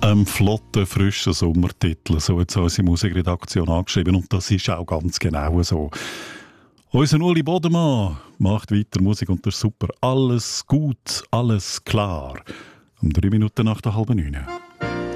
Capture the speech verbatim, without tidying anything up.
einem flotten, frischen Sommertitel. So hat es unsere Musikredaktion angeschrieben und das ist auch ganz genau so. Unser Uli Bodemann macht weiter Musik und das ist super. Alles gut, alles klar. Um drei Minuten nach der halben neun.